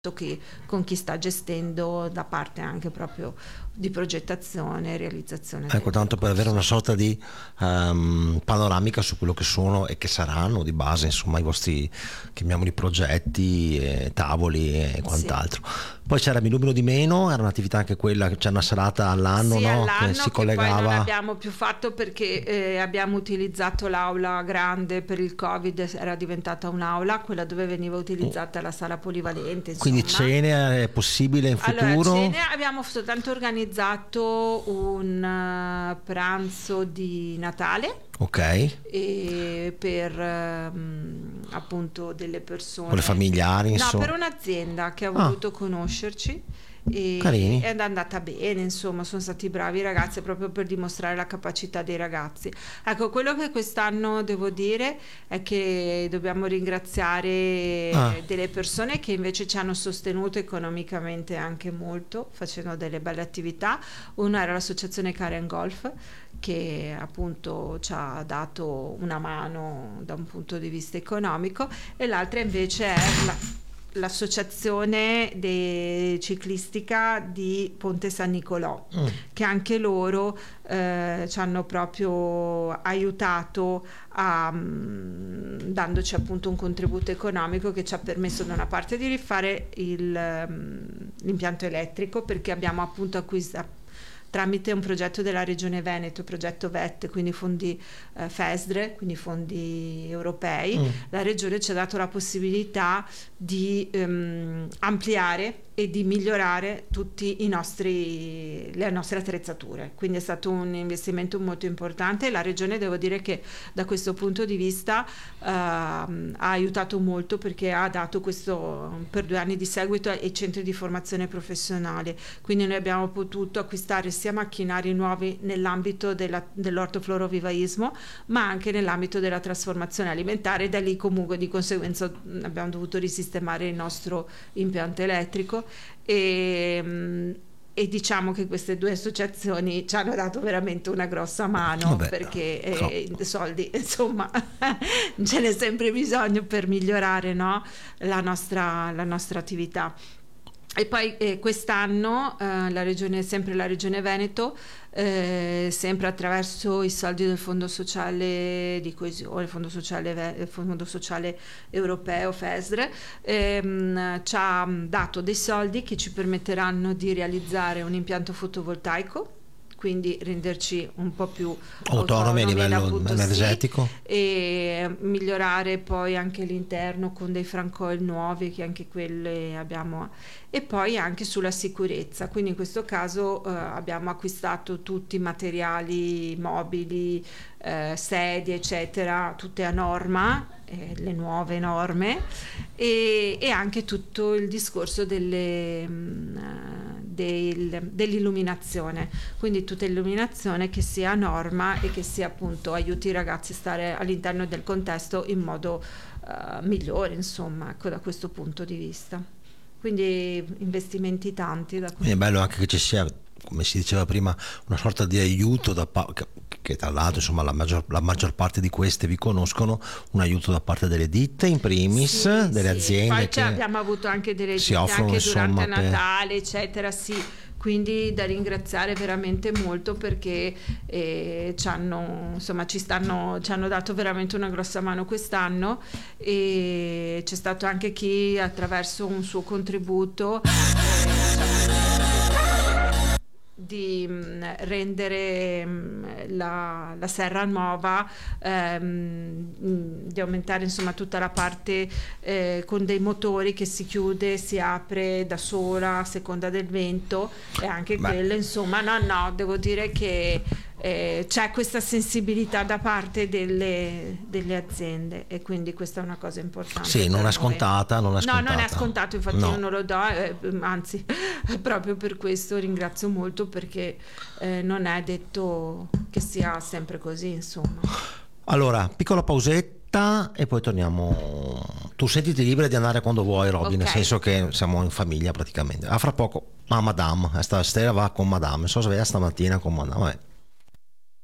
che con chi sta gestendo da parte anche proprio di progettazione e realizzazione. Ecco, tanto per avere una sorta di panoramica su quello che sono e che saranno di base, insomma, i vostri, chiamiamoli, progetti, tavoli e quant'altro. Sì. Poi c'era Mi Illumino di Meno, era un'attività anche quella, c'è una serata all'anno, sì, no? All'anno, che si collegava. Poi non abbiamo più fatto perché abbiamo utilizzato l'aula grande per il Covid, era diventata un'aula, quella dove veniva utilizzata la sala polivalente, insomma. Quindi cene è possibile in futuro? Allora, cene abbiamo soltanto organizzato un pranzo di Natale. Ok. E per appunto delle persone, con le familiari, insomma. No, per un'azienda che ha voluto conoscerci e Carini. è andata bene, insomma, sono stati bravi i ragazzi proprio per dimostrare la capacità dei ragazzi. Ecco, quello che quest'anno devo dire è che dobbiamo ringraziare delle persone che invece ci hanno sostenuto economicamente anche molto, facendo delle belle attività. Una era l'associazione Karen Golf, che appunto ci ha dato una mano da un punto di vista economico, e l'altra invece è l'associazione ciclistica di Ponte San Nicolò, che anche loro ci hanno proprio aiutato dandoci appunto un contributo economico che ci ha permesso da una parte di rifare l'impianto elettrico, perché abbiamo appunto acquistato tramite un progetto della Regione Veneto, progetto VET, quindi fondi FESDRE, quindi fondi europei. La Regione ci ha dato la possibilità di ampliare e di migliorare tutti le nostre attrezzature, quindi è stato un investimento molto importante. La Regione, devo dire che da questo punto di vista ha aiutato molto, perché ha dato questo per 2 anni di seguito ai centri di formazione professionale, quindi noi abbiamo potuto acquistare sia macchinari nuovi nell'ambito dell'ortoflorovivaismo, ma anche nell'ambito della trasformazione alimentare. Da lì comunque di conseguenza abbiamo dovuto risistemare il nostro impianto elettrico, e diciamo che queste 2 associazioni ci hanno dato veramente una grossa mano. Vabbè, perché soldi, insomma, ce n'è sempre bisogno per migliorare, no? la nostra attività. E poi quest'anno sempre la Regione Veneto, sempre attraverso i soldi del Fondo Sociale di Coesione, il Fondo Sociale Europeo, FESDRE, ci ha dato dei soldi che ci permetteranno di realizzare un impianto fotovoltaico, quindi renderci un po' più autonomi a livello energetico, e migliorare poi anche l'interno con dei francoil nuovi, che anche quelle abbiamo, e poi anche sulla sicurezza. Quindi in questo caso abbiamo acquistato tutti i materiali mobili, sedie eccetera, tutte a norma, le nuove norme, e anche tutto il discorso dell'illuminazione, quindi tutta illuminazione che sia a norma e che sia appunto aiuti i ragazzi a stare all'interno del contesto in modo migliore, insomma, ecco, da questo punto di vista. Quindi investimenti tanti. Quindi è bello anche che ci sia, come si diceva prima, una sorta di aiuto che tra l'altro, insomma, la maggior parte di queste vi conoscono, un aiuto da parte delle ditte in primis, delle aziende. Poi abbiamo avuto anche delle ditte offrono, anche insomma, durante Natale eccetera, quindi da ringraziare veramente molto, perché ci hanno dato veramente una grossa mano quest'anno, e c'è stato anche chi attraverso un suo contributo di rendere la serra nuova, di aumentare insomma tutta la parte con dei motori che si chiude, si apre da sola a seconda del vento, e anche quello, insomma, no, devo dire che c'è questa sensibilità da parte delle aziende, e quindi questa è una cosa importante. Sì, non è scontata, No, non è scontato, infatti io non lo do, anzi proprio per questo ringrazio molto, perché non è detto che sia sempre così, insomma. Allora, piccola pausetta e poi torniamo. Tu sentiti libera di andare quando vuoi, Robin, nel senso che siamo in famiglia praticamente. A fra poco, Madame, stasera va con Madame, so sveglia stamattina con Madame.